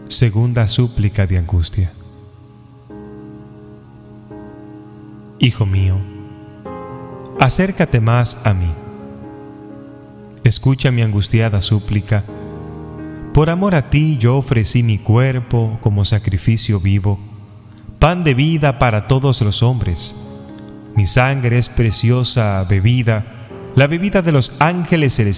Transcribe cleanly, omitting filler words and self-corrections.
Segunda súplica de angustia. Hijo mío, acércate más a mí. Escucha mi angustiada súplica. Por amor a ti yo ofrecí mi cuerpo como sacrificio vivo, pan de vida para todos los hombres. Mi sangre es preciosa bebida, la bebida de los ángeles celestiales.